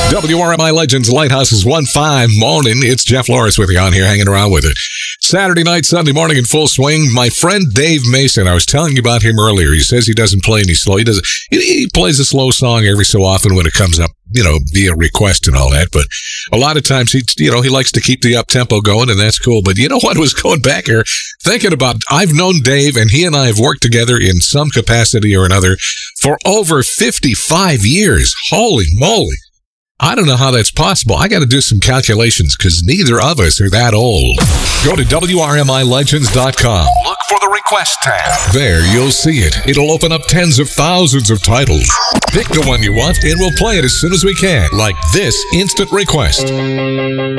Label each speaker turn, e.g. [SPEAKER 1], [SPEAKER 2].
[SPEAKER 1] WRMI Legends Lighthouse is 1-5 morning. It's Jeff Loris with you on here, hanging around with it. Saturday night, Sunday morning in full swing. My friend Dave Mason, I was telling you about him earlier. He says he doesn't play any slow. He plays a slow song every so often when it comes up, via request and all that. But a lot of times he likes to keep the up tempo going, and that's cool. But you know what was going back here, thinking about, I've known Dave, and he and I have worked together in some capacity or another for over 55 years. Holy moly. I don't know how that's possible. I got to do some calculations because neither of us are that old. Go to WRMILegends.com. Look for the request tab. There, you'll see it. It'll open up tens of thousands of titles. Pick the one you want, and we'll play it as soon as we can, like this instant request.